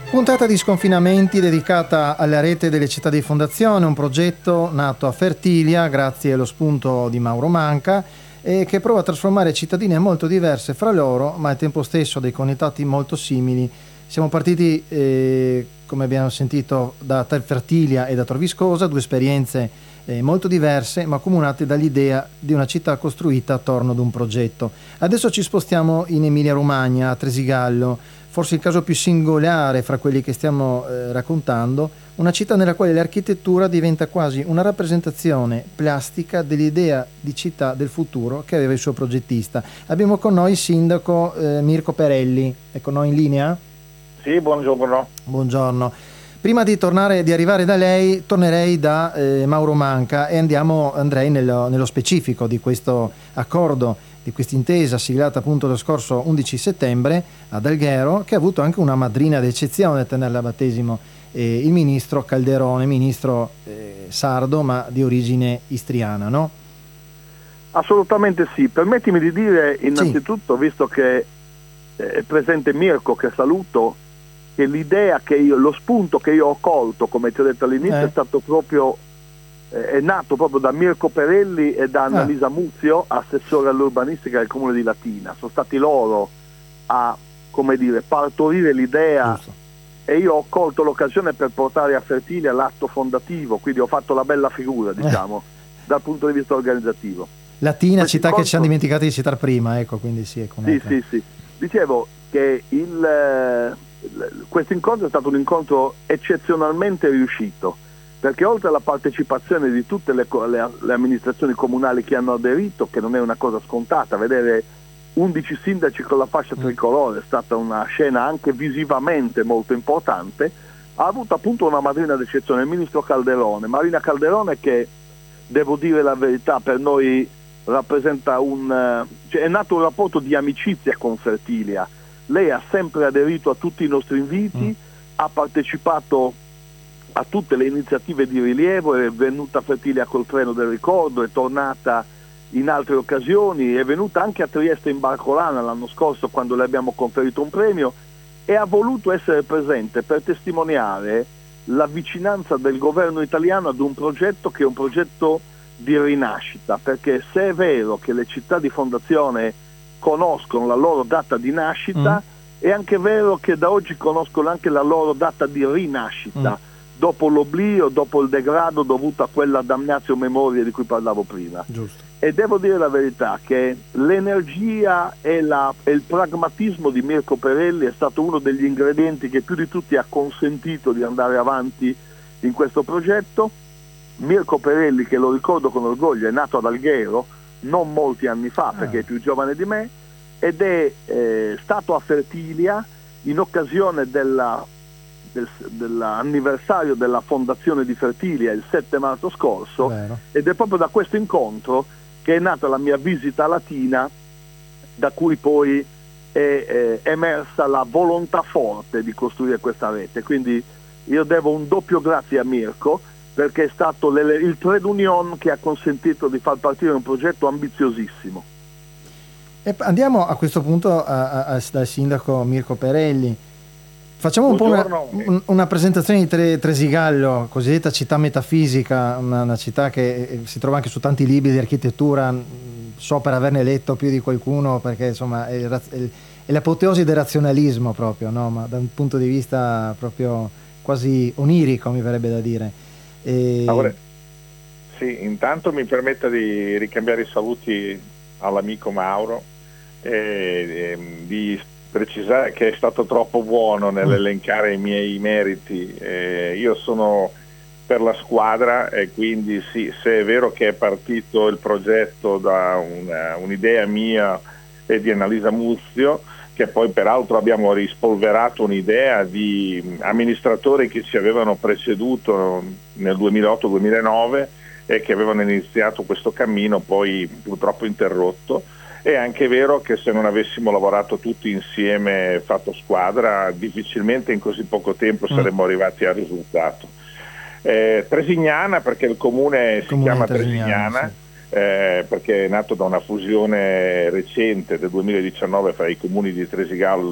Puntata di Sconfinamenti dedicata alla rete delle città di fondazione, un progetto nato a Fertilia grazie allo spunto di Mauro Manca e che prova a trasformare cittadine molto diverse fra loro, ma al tempo stesso dei connotati molto simili. Siamo partiti, come abbiamo sentito, da Fertilia e da Torviscosa, due esperienze molto diverse, ma accomunate dall'idea di una città costruita attorno ad un progetto. Adesso ci spostiamo in Emilia-Romagna, a Tresigallo, forse il caso più singolare fra quelli che stiamo raccontando, una città nella quale l'architettura diventa quasi una rappresentazione plastica dell'idea di città del futuro che aveva il suo progettista. Abbiamo con noi il sindaco Mirko Perelli, è con noi in linea? Sì, buongiorno. Buongiorno. Prima di arrivare da lei, tornerei da Mauro Manca e andrei nello specifico di questo accordo, di questa intesa siglata appunto lo scorso 11 settembre ad Alghero, che ha avuto anche una madrina d'eccezione a tenerla a battesimo, il ministro Calderone, ministro sardo ma di origine istriana, no? Assolutamente sì. Permettimi di dire innanzitutto, sì, visto che è presente Mirko, che saluto, che l'idea lo spunto che io ho colto, come ti ho detto all'inizio, è stato proprio è nato proprio da Mirko Perelli e da Annalisa Muzio, assessore all'urbanistica del comune di Latina. Sono stati loro a, come dire, partorire l'idea. Giusto. E io ho colto l'occasione per portare a Fertilia l'atto fondativo, quindi ho fatto la bella figura, diciamo, dal punto di vista organizzativo. Latina, città che ci siamo dimenticati di citare prima, ecco, quindi sì. Sì. Dicevo che questo incontro è stato un incontro eccezionalmente riuscito, perché oltre alla partecipazione di tutte le amministrazioni comunali che hanno aderito, che non è una cosa scontata, vedere 11 sindaci con la fascia tricolore è stata una scena anche visivamente molto importante, ha avuto appunto una madrina d'eccezione, il ministro Calderone, Marina Calderone, che devo dire la verità, per noi rappresenta è nato un rapporto di amicizia con Fertilia. Lei ha sempre aderito a tutti i nostri inviti, ha partecipato a tutte le iniziative di rilievo, è venuta a Fertilia col treno del ricordo, è tornata in altre occasioni, è venuta anche a Trieste in Barcolana l'anno scorso quando le abbiamo conferito un premio e ha voluto essere presente per testimoniare la vicinanza del governo italiano ad un progetto che è un progetto di rinascita, perché se è vero che le città di fondazione conoscono la loro data di nascita, è anche vero che da oggi conoscono anche la loro data di rinascita, dopo l'oblio, dopo il degrado dovuto a quella damnatio memoria di cui parlavo prima. Giusto. E devo dire la verità che l'energia e il pragmatismo di Mirko Perelli è stato uno degli ingredienti che più di tutti ha consentito di andare avanti in questo progetto. Mirko Perelli, che lo ricordo con orgoglio, è nato ad Alghero non molti anni fa, perché è più giovane di me, ed è stato a Fertilia in occasione dell'anniversario della fondazione di Fertilia il 7 marzo scorso. Vero. Ed è proprio da questo incontro che è nata la mia visita a Latina, da cui poi è emersa la volontà forte di costruire questa rete. Quindi io devo un doppio grazie a Mirko, perché è stato il trade union che ha consentito di far partire un progetto ambiziosissimo. E andiamo a questo punto dal sindaco Mirko Perelli. Facciamo un po' una presentazione di Tresigallo, cosiddetta città metafisica, una città che si trova anche su tanti libri di architettura, so per averne letto più di qualcuno, perché insomma è l'apoteosi del razionalismo proprio, no? Ma da un punto di vista proprio quasi onirico, mi verrebbe da dire. Sì, intanto mi permetta di ricambiare i saluti all'amico Mauro e di precisare che è stato troppo buono nell'elencare i miei meriti. Io sono per la squadra e quindi sì, se è vero che è partito il progetto da un'idea mia e di Annalisa Muzio, che poi peraltro abbiamo rispolverato un'idea di amministratori che ci avevano preceduto nel 2008-2009 e che avevano iniziato questo cammino, poi purtroppo interrotto. È anche vero che se non avessimo lavorato tutti insieme, fatto squadra, difficilmente in così poco tempo saremmo arrivati al risultato. Tresignana, perché il comune si chiama Tresignana, sì. Perché è nato da una fusione recente del 2019 fra i comuni di Tresigallo